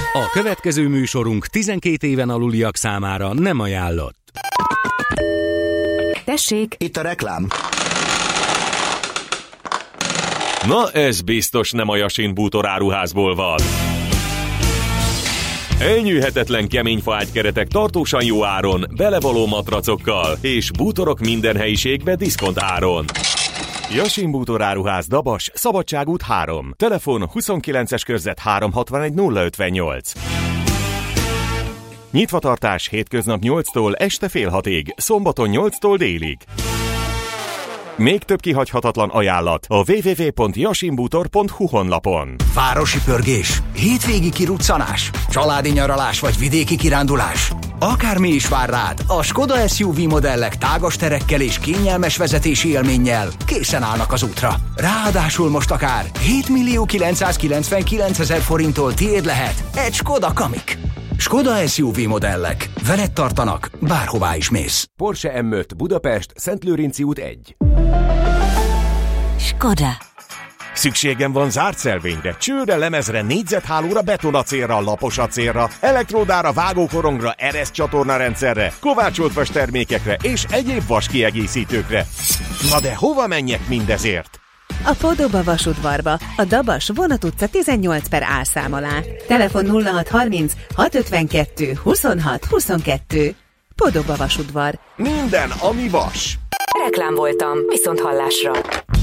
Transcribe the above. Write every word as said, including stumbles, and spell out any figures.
A következő műsorunk tizenkét éven aluliak számára nem ajánlott. Tessék! Itt a reklám. Na ez biztos nem a Yasin bútoráruházból van. Elnyűhetetlen kemény faágykeretek tartósan jó áron, belevaló matracokkal és bútorok minden helyiségbe diszkont áron. Yasin bútoráruház, Dabas, Szabadságút három. Telefon huszonkilences körzet háromszázhatvanegy nulla ötvennyolc. Nyitvatartás hétköznap nyolctól este fél hatig, szombaton nyolctól délig. Még több kihagyhatatlan ajánlat a double-u double-u double-u pont yasin bútor pont hu honlapon. Városi pörgés, hétvégi kiruccanás, családi nyaralás vagy vidéki kirándulás. Akármi is vár rád, a Skoda es u vé modellek tágas terekkel és kényelmes vezetési élménnyel készen állnak az útra. Ráadásul most akár hétmillió kilencszázkilencvenkilencezer forinttól tiéd lehet egy Skoda Kamiq. Skoda es u vé modellek. Veled tartanak, bárhová is mész. Porsche em öt Budapest, Szentlőrinci út egy. Skoda. Szükségem van zárt szelvényre, csőre, lemezre, négyzethálóra, betonacélra, laposacélra, elektródára, vágókorongra, ereszcsatornarendszerre, kovácsolt vas termékekre és egyéb vaskiegészítőkre. Na de hova menjek mindezért? A Podoba vasudvarba, a Dabas Vonat utca tizennyolc per A szám alá. Telefon nulla hat harminc hat ötvenkettő huszonhat huszonkettő. Podoba vasudvar. Minden, ami vas. Reklám voltam, viszont hallásra.